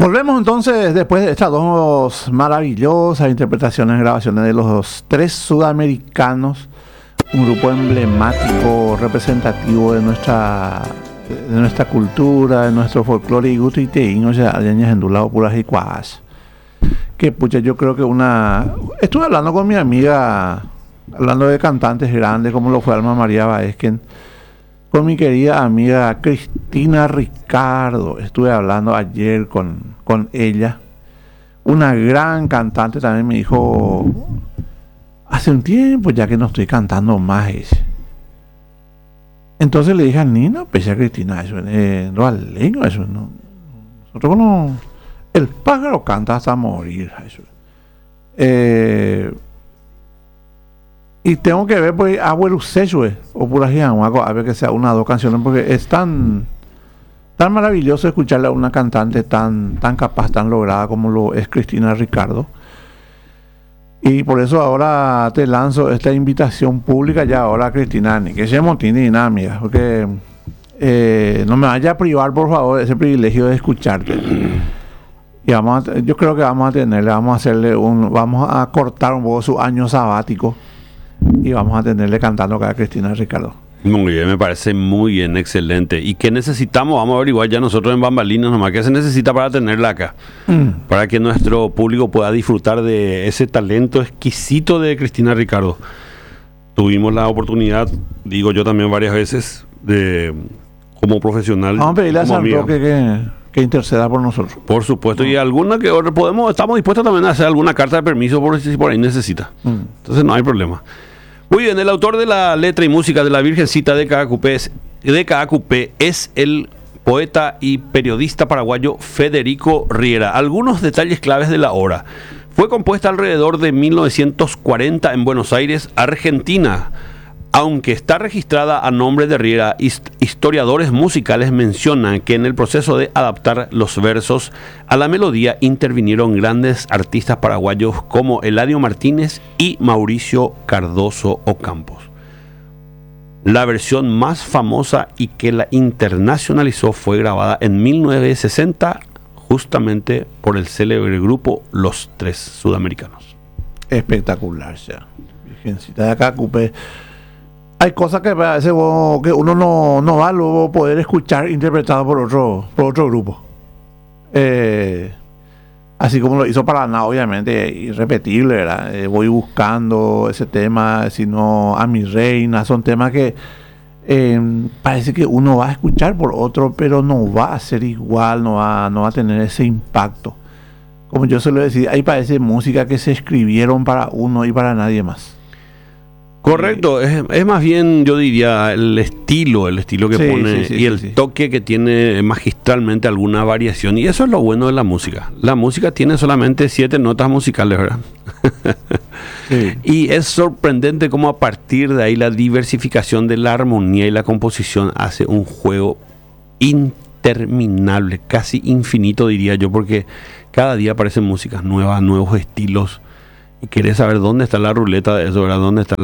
Volvemos entonces después de estas dos maravillosas interpretaciones, grabaciones de los tres sudamericanos, un grupo emblemático, representativo de nuestra cultura, de nuestro folclore y gusto iteín, o sea, en Dulao puras y cuas. Que pucha, yo creo que estuve hablando con mi amiga, hablando de cantantes grandes como lo fue Alma María Baezken, con mi querida amiga Cristina Ricardo. Estuve hablando ayer con ella, una gran cantante. También me dijo, hace un tiempo ya que no estoy cantando más ese. Entonces le dije al niño, pues a Cristina, eso es roaleño, eso no. Nosotros no. El pájaro canta hasta morir, eso. Y tengo que ver, pues, Abuelo Sechue o Pura Gianhuaco, a ver que sea una o dos canciones, porque es tan maravilloso escucharle a una cantante tan capaz, tan lograda como lo es Cristina Ricardo. Y por eso ahora te lanzo esta invitación pública ya ahora, Cristina, ni que se motine ni nada, amiga, porque no me vaya a privar, por favor, ese privilegio de escucharte. Y yo creo que vamos a cortar un poco su año sabático y vamos a tenerle cantando acá a Cristina Ricardo. Muy bien, me parece muy bien, excelente. ¿Y qué necesitamos? Vamos a averiguar ya nosotros en Bambalinas nomás. ¿Qué se necesita para tenerla acá? Para que nuestro público pueda disfrutar de ese talento exquisito de Cristina Ricardo. Tuvimos la oportunidad, digo yo también varias veces, como profesional. Vamos a pedirle a San Roque que interceda por nosotros. Por supuesto, y alguna que estamos dispuestos también a hacer alguna carta de permiso si por ahí necesita. Entonces no hay problema. Muy bien, el autor de la letra y música de La Virgencita de Caacupé es el poeta y periodista paraguayo Federico Riera. Algunos detalles claves de la obra. Fue compuesta alrededor de 1940 en Buenos Aires, Argentina. Aunque está registrada a nombre de Riera, historiadores musicales mencionan que en el proceso de adaptar los versos a la melodía intervinieron grandes artistas paraguayos como Eladio Martínez y Mauricio Cardoso Ocampos. La versión más famosa y que la internacionalizó fue grabada en 1960 justamente por el célebre grupo Los Tres Sudamericanos. Espectacular, ya. Virgencita de Caacupé. Hay cosas que a veces que uno no va luego a poder escuchar interpretado por otro grupo. Así como lo hizo Paraná, obviamente, irrepetible, ¿verdad? Voy buscando ese tema, sino A mi reina, son temas que parece que uno va a escuchar por otro, pero no va a ser igual, no va a tener ese impacto. Como yo suelo decir, ahí parece música que se escribieron para uno y para nadie más. Correcto, es más bien, yo diría, el estilo que pone y el toque que tiene magistralmente alguna variación. Y eso es lo bueno de la música. La música tiene solamente 7 notas musicales, ¿verdad? Sí. Y es sorprendente cómo a partir de ahí la diversificación de la armonía y la composición hace un juego interminable, casi infinito diría yo, porque cada día aparecen músicas nuevas, nuevos estilos. Y querés saber dónde está la ruleta de eso, ¿verdad? ¿Dónde está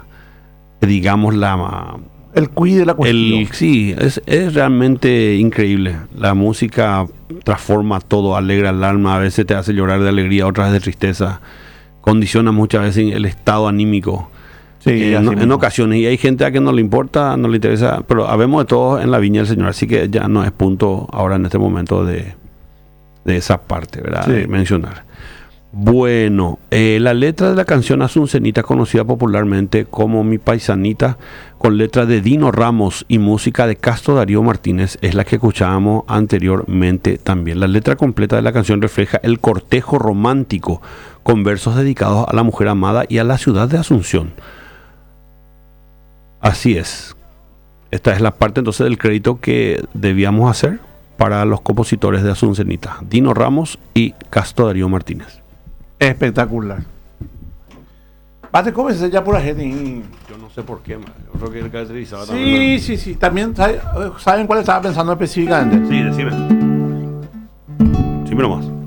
el cuid de la cuestión? Sí, es realmente increíble. La música transforma todo, alegra el alma, a veces te hace llorar de alegría, otras de tristeza. Condiciona muchas veces el estado anímico. Sí, en ocasiones. Y hay gente a que no le importa, no le interesa, pero habemos de todo en la viña del Señor. Así que ya no es punto ahora en este momento de esa parte, ¿verdad? Sí. De mencionar. Bueno, la letra de la canción Asuncenita, conocida popularmente como Mi Paisanita, con letra de Dino Ramos y música de Castro Darío Martínez, es la que escuchábamos anteriormente también. La letra completa de la canción refleja el cortejo romántico con versos dedicados a la mujer amada y a la ciudad de Asunción. Así es. Esta es la parte entonces del crédito que debíamos hacer para los compositores de Asuncenita, Dino Ramos y Castro Darío Martínez. Espectacular. Bate, ¿cómo se ya por la gente? Yo no sé por qué, man. Yo creo que él caracterizaba también. Sí. También, ¿saben cuál estaba pensando específicamente? Sí, decime. Siempre nomás.